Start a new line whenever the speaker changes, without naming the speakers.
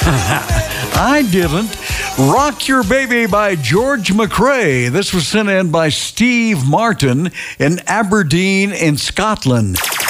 I didn't. Rock Your Baby by George McRae. This was sent in by Steve Martin in Aberdeen in Scotland.